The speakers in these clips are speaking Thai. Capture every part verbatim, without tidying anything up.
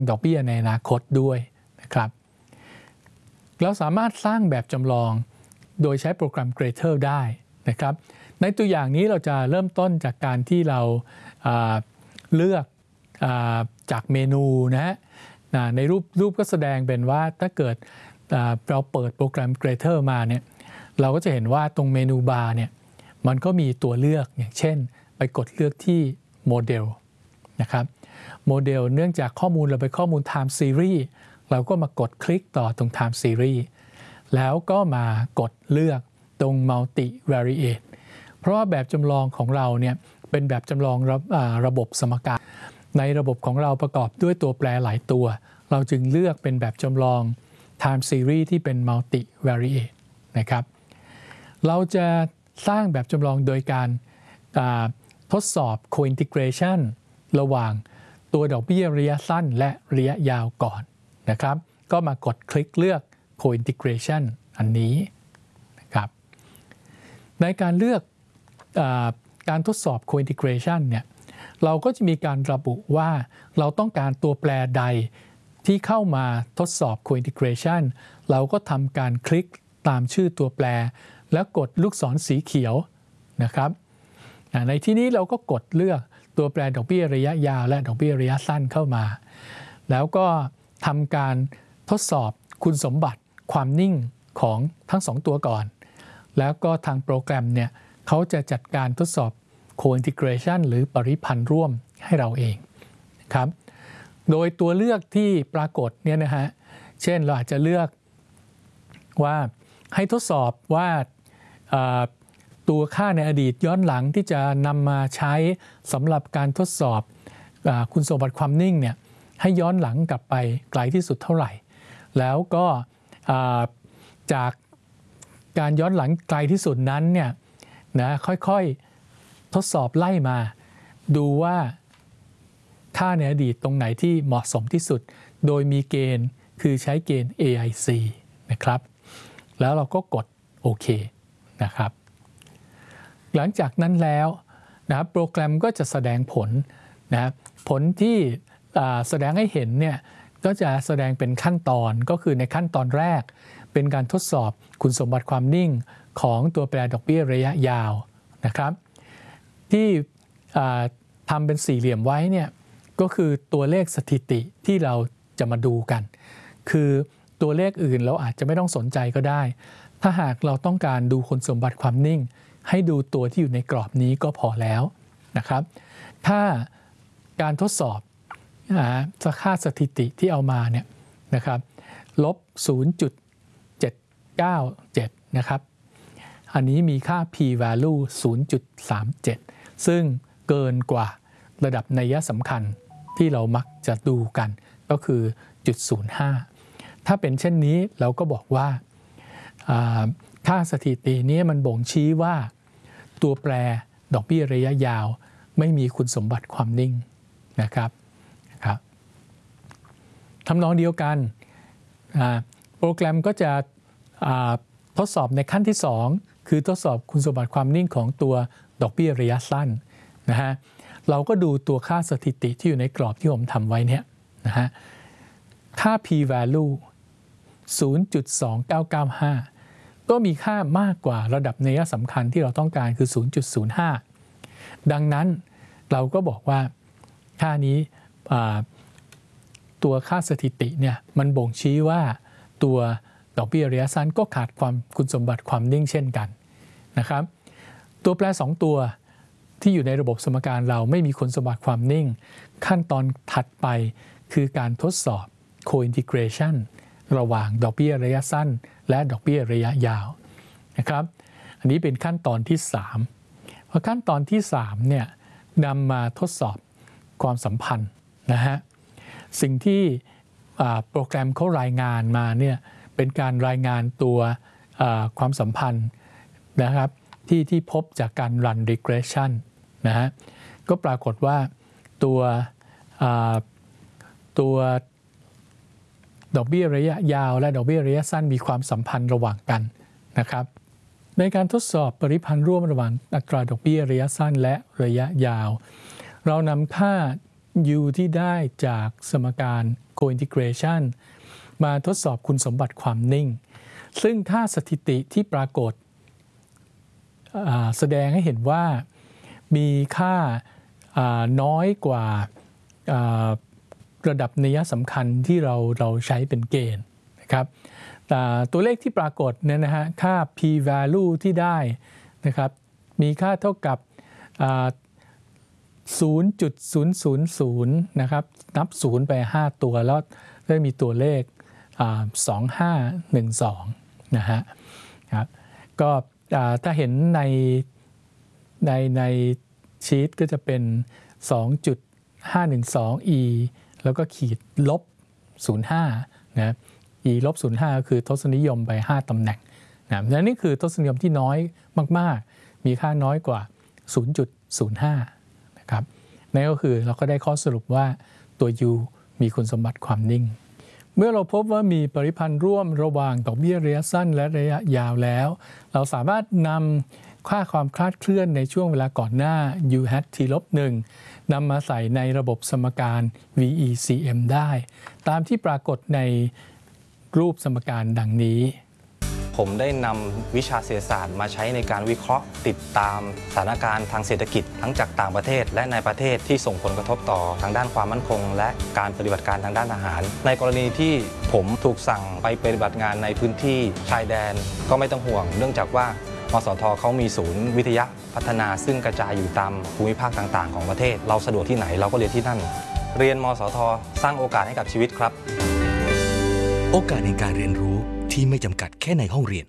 ดอกเบี้ยในอนาคตด้วยนะครับเราสามารถสร้างแบบจำลองโดยใช้โปรแกรม Gradle ได้นะครับในตัวอย่างนี้เราจะเริ่มต้นจากการที่เราเลือกจากเมนูนะในรูปรูปก็แสดงเป็นว่าถ้าเกิดเราเปิดโปรแกรม Gradle มาเนี่ยเราก็จะเห็นว่าตรงเมนูบาร์เนี่ยมันก็มีตัวเลือกอย่างเช่นไปกดเลือกที่โมเดลนะครับโมเดลเนื่องจากข้อมูลเราไปข้อมูล Time Series เราก็มากดคลิกต่อตรง Time Series แล้วก็มากดเลือกตรง Multi Variate เพราะว่าแบบจำลองของเราเนี่ยเป็นแบบจำลองระ, ระบบสมการในระบบของเราประกอบด้วยตัวแปรหลายตัวเราจึงเลือกเป็นแบบจำลอง Time Series ที่เป็น Multi Variate นะครับเราจะสร้างแบบจำลองโดยการทดสอบ Co-integration ระหว่างตัวดอกเบี้ยระยะสั้นและระยะยาวก่อนนะครับก็มากดคลิกเลือก Co-integration อันนี้นะครับในการเลือกอาการทดสอบ Co-integration เนี่ยเราก็จะมีการระบุว่าเราต้องการตัวแปรใดที่เข้ามาทดสอบ Co-integration เราก็ทำการคลิกตามชื่อตัวแปรแล้วกดลูกศรสีเขียวนะครับในที่นี้เราก็กดเลือกตัวแปรดอกเบี้ยระยะยาวและดอกเบี้ยระยะสั้นเข้ามาแล้วก็ทำการทดสอบคุณสมบัติความนิ่งของทั้งสองตัวก่อนแล้วก็ทางโปรแกรมเนี่ยเขาจะจัดการทดสอบ Co-integration หรือปริพันธ์ร่วมให้เราเองครับโดยตัวเลือกที่ปรากฏเนี่ยนะฮะเช่นเราอาจจะเลือกว่าให้ทดสอบว่าตัวค่าในอดีตย้อนหลังที่จะนำมาใช้สำหรับการทดสอบคุณสมบัติความนิ่งเนี่ยให้ย้อนหลังกลับไปไกลที่สุดเท่าไหร่แล้วก็จากการย้อนหลังไกลที่สุดนั้นเนี่ยนะค่อยๆทดสอบไล่มาดูว่าค่าในอดีตตรงไหนที่เหมาะสมที่สุดโดยมีเกณฑ์คือใช้เกณฑ์ เอ ไอ ซี นะครับแล้วเราก็กดโอเคนะครับหลังจากนั้นแล้วนะโปรแกรมก็จะแสดงผลนะผลที่แสดงให้เห็นเนี่ยก็จะแสดงเป็นขั้นตอนก็คือในขั้นตอนแรกเป็นการทดสอบคุณสมบัติความนิ่งของตัวแปรดอกเบี้ยระยะยาวนะครับที่ทำเป็นสี่เหลี่ยมไว้เนี่ยก็คือตัวเลขสถิติที่เราจะมาดูกันคือตัวเลขอื่นเราอาจจะไม่ต้องสนใจก็ได้ถ้าหากเราต้องการดูคุณสมบัติความนิ่งให้ดูตัวที่อยู่ในกรอบนี้ก็พอแล้วนะครับถ้าการทดสอบค่าสถิติที่เอามาเนี่ยนะครับลบ ศูนย์จุดเจ็ดเก้าเจ็ด นะครับอันนี้มีค่า p-value ศูนย์จุดสามเจ็ด ซึ่งเกินกว่าระดับนัยสำคัญที่เรามักจะดูกันก็คือ จุดศูนย์ห้า ถ้าเป็นเช่นนี้เราก็บอกว่าค่าสถิตินี้มันบ่งชี้ว่าตัวแปรดอกเบี้ยระยะยาวไม่มีคุณสมบัติความนิ่งนะครับครับทำนองเดียวกันโปรแกรมก็จะทดสอบในขั้นที่สองคือทดสอบคุณสมบัติความนิ่งของตัวดอกเบี้ยระยะสั้นนะฮะเราก็ดูตัวค่าสถิติที่อยู่ในกรอบที่ผมทำไว้เนี่ยนะฮะค่า p-value ศูนย์จุดสองเก้าเก้าห้า ก็มีค่ามากกว่าระดับนัยสำคัญที่เราต้องการคือ ศูนย์จุดศูนย์ห้า ดังนั้นเราก็บอกว่าค่านี้ตัวค่าสถิติเนี่ยมันบ่งชี้ว่าตัวดอกเบี้ยระยะสั้นก็ขาดความคุณสมบัติความนิ่งเช่นกันนะครับตัวแปรสองตัวที่อยู่ในระบบสมการเราไม่มีคุณสมบัติความนิ่งขั้นตอนถัดไปคือการทดสอบ Co-integration ระหว่างดอกเบี้ยระยะสั้นและดอกเบี้ยระยะยาวนะครับอันนี้เป็นขั้นตอนที่สามพอขั้นตอนที่สามเนี่ยนำมาทดสอบความสัมพันธ์นะฮะสิ่งที่โปรแกรมเขารายงานมาเนี่ยเป็นการรายงานตัวความสัมพันธ์นะครับที่ที่พบจากการ run regression นะฮะก็ปรากฏว่าตัวตัวดอกเบี้ยระยะยาวและดอกเบี้ยระยะสั้นมีความสัมพันธ์ระหว่างกันนะครับในการทดสอบปริพันธ์ร่วมระหว่างอัตราดอกเบี้ยระยะสั้นและระยะยาวเรานำค่า U ที่ได้จากสมการ co-integration มาทดสอบคุณสมบัติความนิ่งซึ่งถ้าสถิติที่ปรากฏแสดงให้เห็นว่ามีค่าน้อยกว่าระดับนัยสำคัญที่เราเราใช้เป็นเกณฑ์นะครับตัวเลขที่ปรากฏเนี่ยนะฮะค่า p-value ที่ได้นะครับมีค่าเท่ากับ ศูนย์จุดศูนย์ศูนย์ศูนย์ นะครับนับศูนย์ไปห้าตัวแล้วได้มีตัวเลขสองห้าหนึ่งสองนะฮะครับก็ถ้าเห็นในในในชีตก็จะเป็น สองจุดห้าหนึ่งสอง e แล้วก็ขีดลบศูนย์ห้านะ e ลบศูนย์ห้าก็คือทศนิยมไปห้าตำแหน่งนะและนี่คือทศนิยมที่น้อยมากๆมีค่าน้อยกว่า ศูนย์จุดศูนย์ห้า นะครับนั่นก็คือเราก็ได้ข้อสรุปว่าตัว U มีคุณสมบัติความนิ่งเมื่อเราพบว่ามีปริพันธ์ร่วมระหว่างดอกเบี้ยระยะสั้นและระยะยาวแล้วเราสามารถนำค่าความคลาดเคลื่อนในช่วงเวลาก่อนหน้า u hat t ลบหนึ่งนำมาใส่ในระบบสมการ วี อี ซี เอ็ม ได้ตามที่ปรากฏในรูปสมการดังนี้ผมได้นำวิชาเศรษฐศาสตร์มาใช้ในการวิเคราะห์ติดตามสถานการณ์ทางเศรษฐกิจทั้งจากต่างประเทศและในประเทศที่ส่งผลกระทบต่อทางด้านความมั่นคงและการปฏิบัติการทางด้านอาหารในกรณีที่ผมถูกสั่งไปปฏิบัติงานในพื้นที่ชายแดนก็ไม่ต้องห่วงเนื่องจากว่ามสท.เขามีศูนย์วิทยาพัฒนาซึ่งกระจายอยู่ตามภูมิภาคต่างๆของประเทศเราสะดวกที่ไหนเราก็เรียนที่นั่นเรียนมสท.สร้างโอกาสให้กับชีวิตครับโอกาสในการเรียนรู้ที่ไม่จำกัดแค่ในห้องเรียน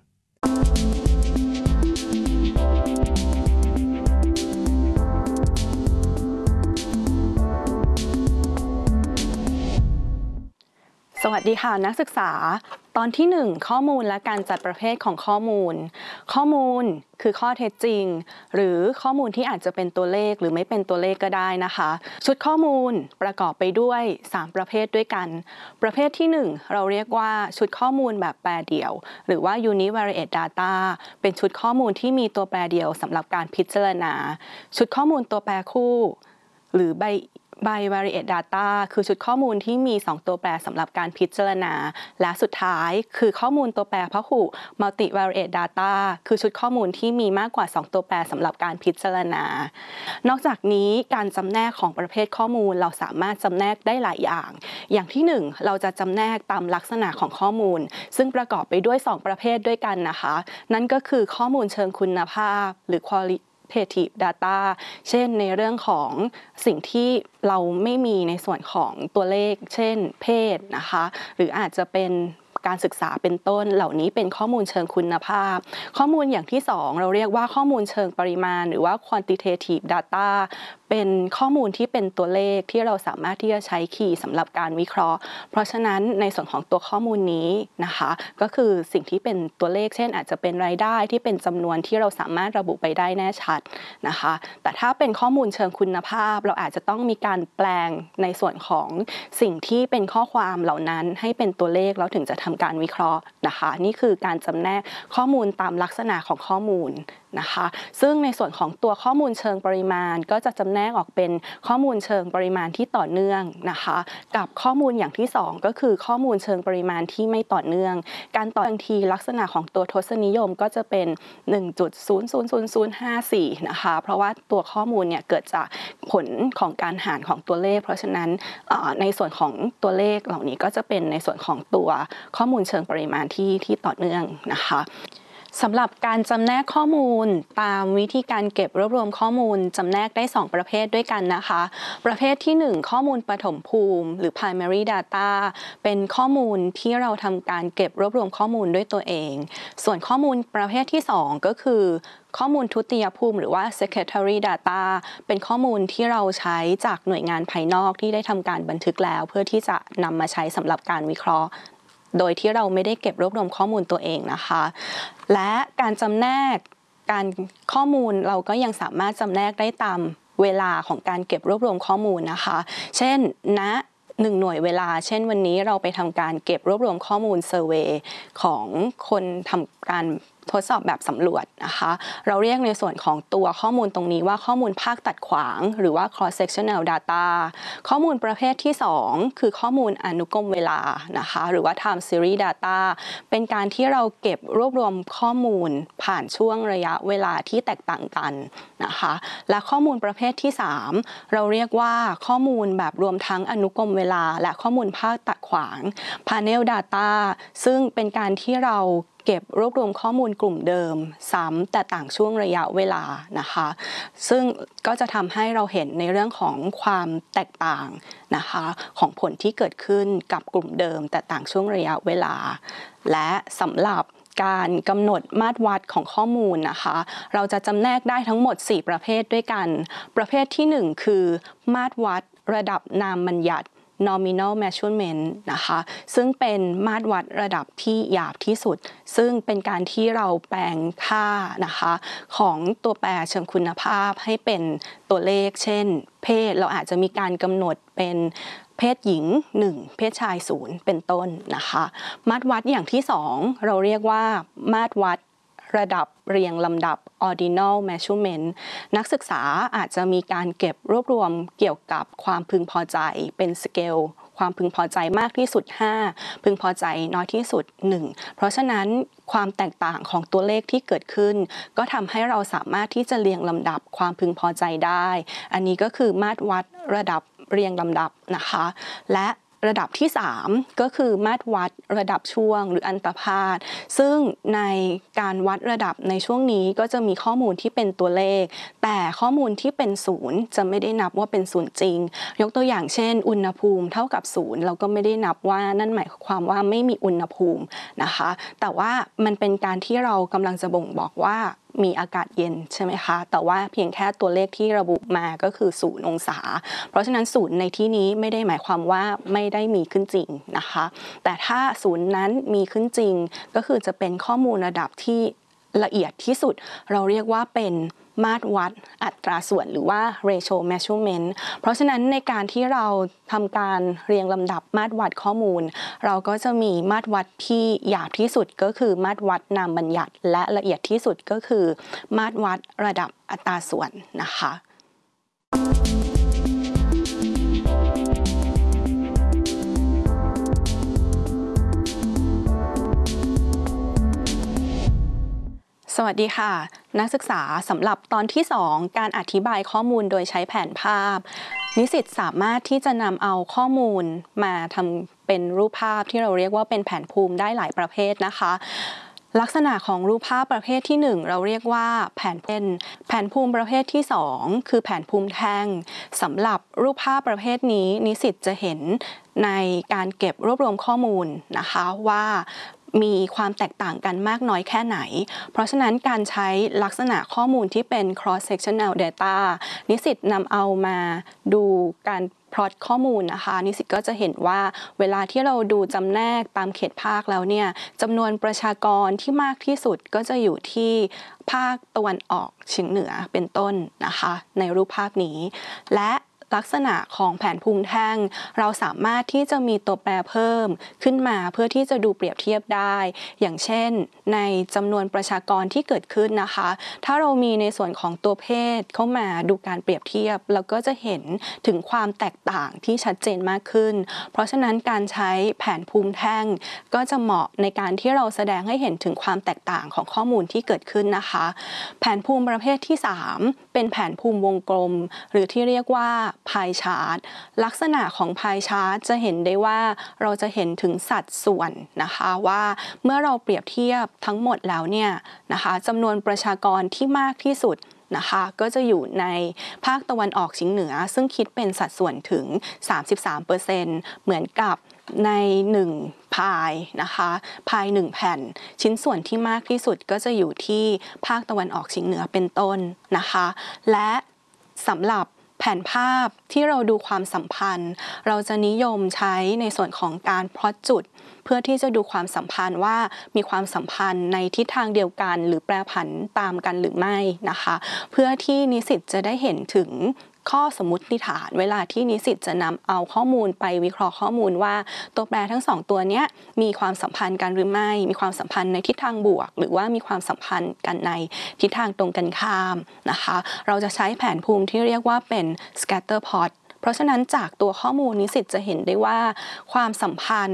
สวัสดีค่ะนักศึกษาตอนที่หนึ่งข้อมูลและการจัดประเภทของข้อมูลข้อมูลคือข้อเท็จจริงหรือข้อมูลที่อาจจะเป็นตัวเลขหรือไม่เป็นตัวเลขก็ได้นะคะชุดข้อมูลประกอบไปด้วยสามประเภทด้วยกันประเภทที่หนึ่งเราเรียกว่าชุดข้อมูลแบบแปรเดี่ยวหรือว่า univariate data เป็นชุดข้อมูลที่มีตัวแปรเดี่ยวสำหรับการพิจารณาชุดข้อมูลตัวแปรคู่หรือใบBivariate Data คือชุดข้อมูลที่มีสองตัวแปรสำหรับการพิจารณาและสุดท้ายคือข้อมูลตัวแปรพหุ Multivariate Data คือชุดข้อมูลที่มีมากกว่าสองตัวแปรสำหรับการพิจารณานอกจากนี้การจำแนกของประเภทข้อมูลเราสามารถจำแนกได้หลายอย่างอย่างที่หนึ่งเราจะจำแนกตามลักษณะของข้อมูลซึ่งประกอบไปด้วยสองประเภทด้วยกันนะคะนั่นก็คือข้อมูลเชิงคุณภาพหรือ qualitative data เช่นในเรื่องของสิ่งที่เราไม่มีในส่วนของตัวเลขเช่นเพศนะคะหรืออาจจะเป็นการศึกษาเป็นต้นเหล่านี้เป็นข้อมูลเชิงคุณภาพข้อมูลอย่างที่สองเราเรียกว่าข้อมูลเชิงปริมาณหรือว่า quantitative data เป็นข้อมูลที่เป็นตัวเลขที่เราสามารถที่จะใช้คีย์สำหรับการวิเคราะห์เพราะฉะนั้นในส่วนของตัวข้อมูลนี้นะคะก็คือสิ่งที่เป็นตัวเลขเช่นอาจจะเป็นรายได้ที่เป็นจำนวนที่เราสามารถระบุไปได้แน่ชัดนะคะแต่ถ้าเป็นข้อมูลเชิงคุณภาพเราอาจจะต้องมีการแปลงในส่วนของสิ่งที่เป็นข้อความเหล่านั้นให้เป็นตัวเลขแล้วถึงจะทำการวิเคราะห์นะคะนี่คือการจำแนกข้อมูลตามลักษณะของข้อมูลนะคะซึ่งในส่วนของตัวข้อมูลเชิงปริมาณก็จะจำแนกออกเป็นข้อมูลเชิงปริมาณที่ต่อเนื่องนะคะกับข้อมูลอย่างที่สองก็คือข้อมูลเชิงปริมาณที่ไม่ต่อเนื่องการต่อบางทีลักษณะของตัวทศนิยมก็จะเป็น หนึ่งจุดศูนย์ศูนย์ศูนย์ศูนย์ห้าสี่ นะคะเพราะว่าตัวข้อมูลเนี่ยเกิดจากผลของการหารของตัวเลขเพราะฉะนั้นในส่วนของตัวเลขเหล่านี้ก็จะเป็นในส่วนของตัวข้อมูลเชิงปริมาณที่ที่ต่อเนื่องนะคะสำหรับการจำแนกข้อมูลตามวิธีการเก็บรวบรวมข้อมูลจำแนกได้สองประเภทด้วยกันนะคะประเภทที่หนึ่งข้อมูลปฐมภูมิหรือ primary data เป็นข้อมูลที่เราทำการเก็บรวบรวมข้อมูลด้วยตัวเองส่วนข้อมูลประเภทที่สองก็คือข้อมูลทุติยภูมิหรือว่า secondary data เป็นข้อมูลที่เราใช้จากหน่วยงานภายนอกที่ได้ทำการบันทึกแล้วเพื่อที่จะนำมาใช้สำหรับการวิเคราะห์โดยที่เราไม่ได้เก็บรวบรวมข้อมูลตัวเองนะคะและการจำแนกการข้อมูลเราก็ยังสามารถจำแนกได้ตามเวลาของการเก็บรวบรวมข้อมูลนะคะเช่นณหนึ่งหน่วยเวลาเช่นวันนี้เราไปทำการเก็บรวบรวมข้อมูลเซอร์เวย์ของคนทำการทดสอบแบบสำรวจนะคะเราเรียกในส่วนของตัวข้อมูลตรงนี้ว่าข้อมูลภาคตัดขวางหรือว่า cross sectional data ข้อมูลประเภทที่สองคือข้อมูลอนุกรมเวลานะคะหรือว่า time series data เป็นการที่เราเก็บรวบรวมข้อมูลผ่านช่วงระยะเวลาที่แตกต่างกันนะคะและข้อมูลประเภทที่สามเราเรียกว่าข้อมูลแบบรวมทั้งอนุกรมเวลาและข้อมูลภาคตัดขวาง panel data ซึ่งเป็นการที่เราเก็บรวบรวมข้อมูลกลุ่มเดิมซ้ำแต่ต่างช่วงระยะเวลานะคะซึ่งก็จะทำให้เราเห็นในเรื่องของความแตกต่างนะคะของผลที่เกิดขึ้นกับกลุ่มเดิมแต่ต่างช่วงระยะเวลาและสำหรับการกำหนดมาตรวัดของข้อมูลนะคะเราจะจำแนกได้ทั้งหมดสี่ประเภทด้วยกันประเภทที่หนึ่งคือมาตรวัดระดับนามบัญญัติnominal measurement นะคะซึ่งเป็นมาตรวัดระดับที่หยาบที่สุดซึ่งเป็นการที่เราแปลงค่านะคะของตัวแปรเชิงคุณภาพให้เป็นตัวเลขเช่นเพศเราอาจจะมีการกำหนดเป็นเพศหญิงหนึ่งเพศชายศูนย์เป็นต้นนะคะมาตรวัดอย่างที่สองเราเรียกว่ามาตรวัดระดับเรียงลำดับ ordinal measurement นักศึกษาอาจจะมีการเก็บรวบรวมเกี่ยวกับความพึงพอใจเป็นสเกลความพึงพอใจมากที่สุดห้าพึงพอใจน้อยที่สุดหนึ่งเพราะฉะนั้นความแตกต่างของตัวเลขที่เกิดขึ้นก็ทำให้เราสามารถที่จะเรียงลำดับความพึงพอใจได้อันนี้ก็คือมาตรวัดระดับเรียงลำดับนะคะและระดับที่สามก็คือมาตรวัดระดับช่วงหรืออันตพาตซึ่งในการวัดระดับในช่วงนี้ก็จะมีข้อมูลที่เป็นตัวเลขแต่ข้อมูลที่เป็นศูนย์จะไม่ได้นับว่าเป็นศูนย์จริงยกตัวอย่างเช่นอุณหภูมิเท่ากับศูนย์เราก็ไม่ได้นับว่านั่นหมายความว่าไม่มีอุณหภูมินะคะแต่ว่ามันเป็นการที่เรากำลังจะบ่งบอกว่ามีอากาศเย็นใช่ไหมคะแต่ว่าเพียงแค่ตัวเลขที่ระบุมาก็คือศูนย์องศาเพราะฉะนั้นศูนย์ในที่นี้ไม่ได้หมายความว่าไม่ได้มีขึ้นจริงนะคะแต่ถ้าศูนย์นั้นมีขึ้นจริงก็คือจะเป็นข้อมูลระดับที่ละเอียดที่สุดเราเรียกว่าเป็นมาตรวัดอัตราส่วนหรือว่า ratio measurement เพราะฉะนั้นในการที่เราทำการเรียงลำดับมาตรวัดข้อมูลเราก็จะมีมาตรวัดที่หยาบที่สุดก็คือมาตรวัดนามบัญญัติและละเอียดที่สุดก็คือมาตรวัดระดับอัตราส่วนนะคะสวัสดีค่ะนักศึกษาสำหรับตอนที่สองการอธิบายข้อมูลโดยใช้แผนภาพนิสิตสามารถที่จะนำเอาข้อมูลมาทำเป็นรูปภาพที่เราเรียกว่าเป็นแผนภูมิได้หลายประเภทนะคะลักษณะของรูปภาพประเภทที่หนึ่งเราเรียกว่าแผนเป็นแผนภูมิประเภทที่สองคือแผนภูมิแท่งสำหรับรูปภาพประเภทนี้นิสิตจะเห็นในการเก็บรวบรวมข้อมูลนะคะว่ามีความแตกต่างกันมากน้อยแค่ไหนเพราะฉะนั้นการใช้ลักษณะข้อมูลที่เป็น cross sectional data นิสิตนำเอามาดูการพลอตข้อมูลนะคะนิสิตก็จะเห็นว่าเวลาที่เราดูจำแนกตามเขตภาคแล้วเนี่ยจำนวนประชากรที่มากที่สุดก็จะอยู่ที่ภาคตะวันออกเฉียงเหนือเป็นต้นนะคะในรูปภาพนี้และลักษณะของแผนภูมิแท่งเราสามารถที่จะมีตัวแปรเพิ่มขึ้นมาเพื่อที่จะดูเปรียบเทียบได้อย่างเช่นในจำนวนประชากรที่เกิดขึ้นนะคะถ้าเรามีในส่วนของตัวเพศเข้ามาดูการเปรียบเทียบเราก็จะเห็นถึงความแตกต่างที่ชัดเจนมากขึ้นเพราะฉะนั้นการใช้แผนภูมิแท่งก็จะเหมาะในการที่เราแสดงให้เห็นถึงความแตกต่างของข้อมูลที่เกิดขึ้นนะคะแผนภูมิประเภทที่สามเป็นแผนภูมิวงกลมหรือที่เรียกว่าพายชาร์ตลักษณะของพายชาร์ตจะเห็นได้ว่าเราจะเห็นถึงสัดส่วนนะคะว่าเมื่อเราเปรียบเทียบทั้งหมดแล้วเนี่ยนะคะจำนวนประชากรที่มากที่สุดนะคะก็จะอยู่ในภาคตะวันออกเฉียงเหนือซึ่งคิดเป็นสัดส่วนถึง สามสิบสามเปอร์เซ็นต์ เหมือนกับในหนึ่งพายนะคะพายหนึ่งแผ่นชิ้นส่วนที่มากที่สุดก็จะอยู่ที่ภาคตะวันออกเฉียงเหนือเป็นต้นนะคะและสำหรับแผนภาพที่เราดูความสัมพันธ์เราจะนิยมใช้ในส่วนของการพลอตจุดเพื่อที่จะดูความสัมพันธ์ว่ามีความสัมพันธ์ในทิศทางเดียวกันหรือแปรผันตามกันหรือไม่นะคะเพื่อที่นิสิตจะได้เห็นถึงข้อสมมุติฐานเวลาที่นิสิตจะนำเอาข้อมูลไปวิเคราะห์ข้อมูลว่าตัวแปรทั้งสองตัวนี้มีความสัมพันธ์กันหรือไม่มีความสัมพันธ์ในทิศทางบวกหรือว่ามีความสัมพันธ์กันในทิศทางตรงกันข้ามนะคะเราจะใช้แผนภูมิที่เรียกว่าเป็น scatter plot เพราะฉะนั้นจากตัวข้อมูลนิสิตจะเห็นได้ว่าความสัมพันธ์